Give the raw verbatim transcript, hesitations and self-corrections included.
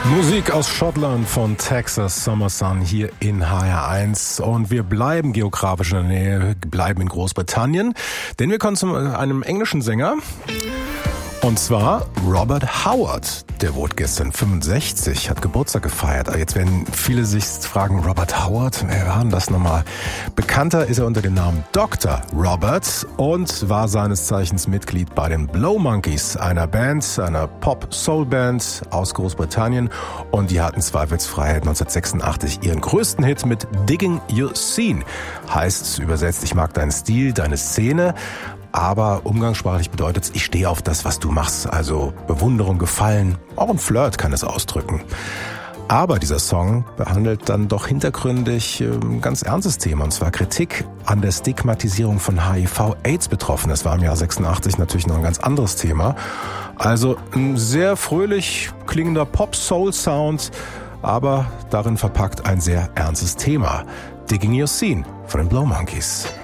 Musik aus Schottland von Texas Summer Sun hier in H R eins und wir bleiben geografisch in der Nähe, bleiben in Großbritannien, denn wir kommen zu einem englischen Sänger und zwar Robert Howard. Der wurde gestern fünfundsechzig, hat Geburtstag gefeiert. Jetzt werden viele sich fragen, Robert Howard, wer war denn das nochmal? Bekannter ist er unter dem Namen Doktor Robert und war seines Zeichens Mitglied bei den Blow Monkeys, einer Band, einer Pop-Soul-Band aus Großbritannien. Und die hatten zweifelsfrei neunzehnhundertsechsundachtzig ihren größten Hit mit Digging Your Scene. Heißt übersetzt, ich mag deinen Stil, deine Szene. Aber umgangssprachlich bedeutet es, ich stehe auf das, was du machst. Also Bewunderung, Gefallen, auch ein Flirt kann es ausdrücken. Aber dieser Song behandelt dann doch hintergründig ein ganz ernstes Thema, und zwar Kritik an der Stigmatisierung von H I V-Aids-Betroffenen. Das war im Jahr sechsundachtzig natürlich noch ein ganz anderes Thema. Also ein sehr fröhlich klingender Pop-Soul-Sound, aber darin verpackt ein sehr ernstes Thema. Digging Your Scene von den Blow Monkeys.